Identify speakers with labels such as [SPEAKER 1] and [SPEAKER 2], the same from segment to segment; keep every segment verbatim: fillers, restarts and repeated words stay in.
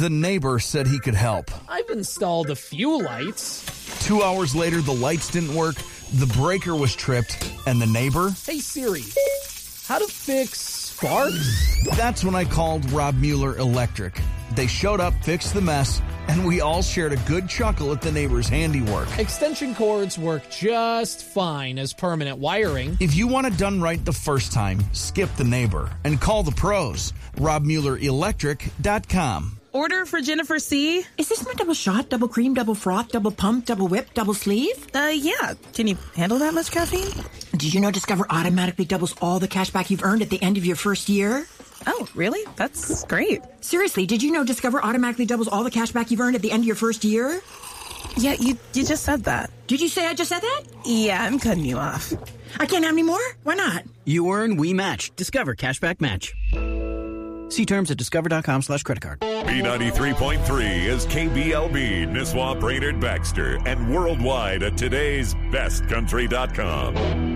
[SPEAKER 1] The neighbor said he could help.
[SPEAKER 2] I've installed a few lights.
[SPEAKER 1] Two hours later, the lights didn't work, the breaker was tripped, and the neighbor...
[SPEAKER 2] Hey Siri, how to fix sparks?
[SPEAKER 1] That's when I called Rob Mueller Electric. They showed up, fixed the mess, and we all shared a good chuckle at the neighbor's handiwork.
[SPEAKER 2] Extension cords work just fine as permanent wiring.
[SPEAKER 1] If you want it done right the first time, skip the neighbor and call the pros. rob mueller electric dot com.
[SPEAKER 3] Order for Jennifer C.
[SPEAKER 4] Is this my double shot, double cream, double froth, double pump, double whip, double sleeve?
[SPEAKER 3] Uh, yeah. Can you handle that much caffeine?
[SPEAKER 4] Did you know Discover automatically doubles all the cash back you've earned at the end of your first year?
[SPEAKER 3] Oh, really? That's great.
[SPEAKER 4] Seriously, did you know Discover automatically doubles all the cash back you've earned at the end of your first year?
[SPEAKER 3] Yeah, you you just said that.
[SPEAKER 4] Did you say I just said that?
[SPEAKER 3] Yeah, I'm cutting you off.
[SPEAKER 4] I can't have any more? Why not?
[SPEAKER 5] You earn, we match. Discover Cashback Match. See terms at discover.com slash credit card.
[SPEAKER 6] B ninety-three point three is K B L B, Nisswa, Brainerd, Baxter, and worldwide at today's best country dot com.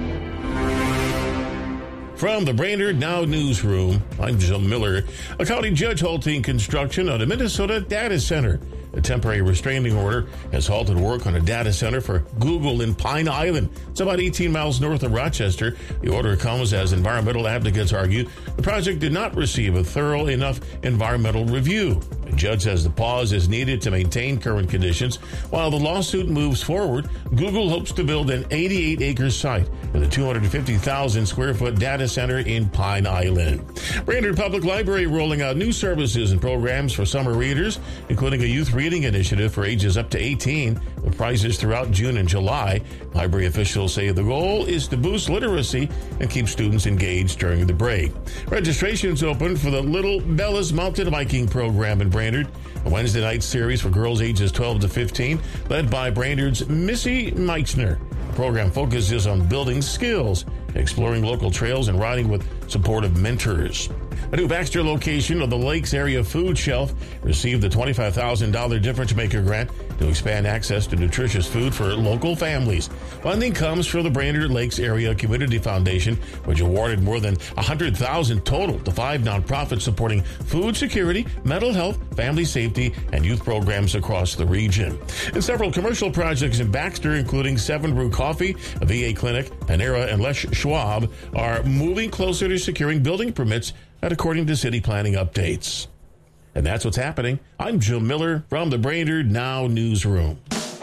[SPEAKER 7] From the Brainerd Now newsroom, I'm Jill Miller. A county judge halting construction on a Minnesota data center. A temporary restraining order has halted work on a data center for Google in Pine Island. It's about eighteen miles north of Rochester. The order comes as environmental advocates argue the project did not receive a thorough enough environmental review. The judge says the pause is needed to maintain current conditions. While the lawsuit moves forward, Google hopes to build an eighty-eight acre site with a two hundred fifty thousand square foot data center in Pine Island. Brainerd Public Library rolling out new services and programs for summer readers, including a youth reading initiative for ages up to eighteen, with prizes throughout June and July. Library officials say the goal is to boost literacy and keep students engaged during the break. Registration's open for the Little Bellas Mountain Biking program in Brainerd, a Wednesday night series for girls ages twelve to fifteen, led by Brainerd's Missy Meichner. The program focuses on building skills, exploring local trails, and riding with supportive mentors. A new Baxter location of the Lakes Area Food Shelf received the twenty-five thousand dollars Difference Maker grant to expand access to nutritious food for local families. Funding comes from the Brainerd Lakes Area Community Foundation, which awarded more than one hundred thousand dollars total to five nonprofits supporting food security, mental health, family safety, and youth programs across the region. And several commercial projects in Baxter, including Seven Brew Coffee, a V A clinic, Panera, and Les Schwab, are moving closer to securing building permits, according to city planning updates. And that's what's happening. I'm Jill Miller from the Brainerd Now newsroom.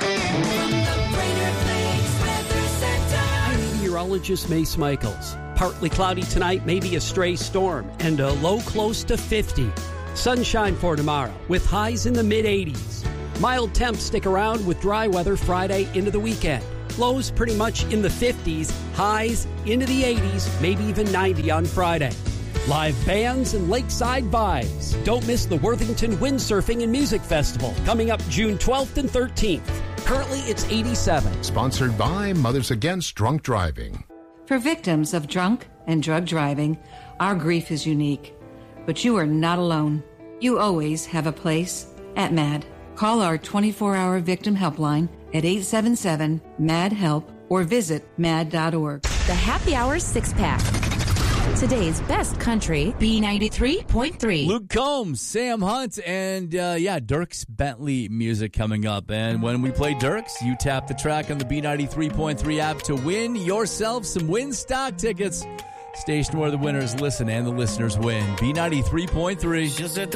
[SPEAKER 8] I'm meteorologist Mace Michaels. Partly cloudy tonight, maybe a stray storm, and a low close to fifty. Sunshine for tomorrow, with highs in the mid eighties. Mild temps stick around with dry weather Friday into the weekend. Lows pretty much in the fifties, highs into the eighties, maybe even ninety on Friday. Live bands and lakeside vibes. Don't miss the Worthington Windsurfing and Music Festival coming up June twelfth and thirteenth. Currently, it's eighty-seven.
[SPEAKER 9] Sponsored by Mothers Against Drunk Driving.
[SPEAKER 10] For victims of drunk and drug driving, our grief is unique. But you are not alone. You always have a place at M A D. Call our twenty-four hour victim helpline at eight seven seven, M A D HELP or visit mad dot org.
[SPEAKER 11] The Happy Hour Six Pack. Today's best country, B ninety-three point three.
[SPEAKER 12] Luke Combs, Sam Hunt, and uh, yeah, Dierks Bentley music coming up. And when we play Dierks, you tap the track on the B ninety-three point three app to win yourself some Win Stock tickets. Station where the winners listen and the listeners win. B ninety-three point three.